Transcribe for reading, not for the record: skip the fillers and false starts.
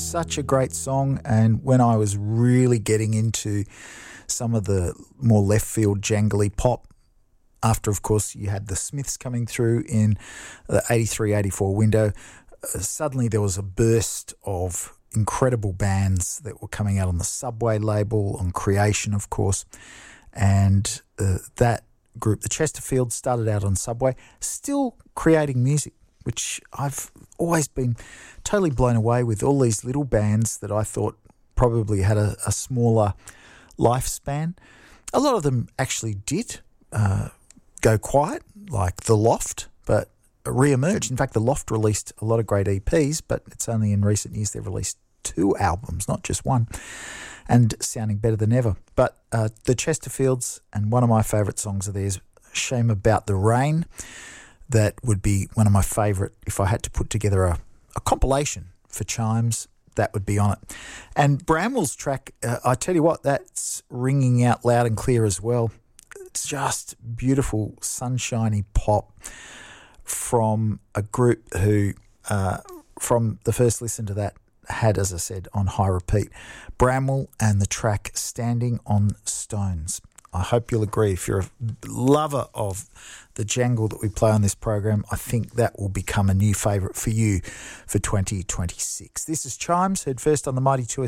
such a great song, and when I was really getting into some of the more left field jangly pop, after, of course, you had the Smiths coming through in the 83-84 window, suddenly there was a burst of incredible bands that were coming out on the Subway label, on Creation, of course, and that group, the Chesterfields, started out on Subway, still creating music, which I've always been totally blown away with. All these little bands that I thought probably had a smaller lifespan. A lot of them actually did go quiet, like The Loft, but re-emerged. In fact, The Loft released a lot of great EPs, but it's only in recent years they've released 2 albums, not just one, and sounding better than ever. But the Chesterfields, and one of my favourite songs of theirs, Shame About the Rain, that would be one of my favourite. If I had to put together a compilation for Chimes, that would be on it. And Bramwell's track, I tell you what, that's ringing out loud and clear as well. It's just beautiful, sunshiny pop from a group who, from the first listen to that, had, as I said, on high repeat, Bramwell and the track Standing on Stones. I hope you'll agree. If you're a lover of the jangle that we play on this program, I think that will become a new favourite for you for 2026. This is Chimes, heard first on the Mighty 2